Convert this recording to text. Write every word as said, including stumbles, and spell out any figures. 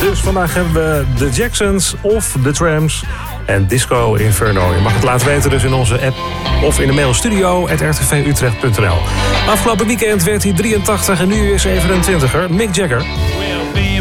Dus vandaag hebben we de Jacksons of de Trams en Disco Inferno. Je mag het laten weten dus in onze app of in de mail studio at r t v utrecht punt n l. Afgelopen weekend werd hij drieëntachtig en nu is zevenentwintiger. Mick Jagger. Well, baby,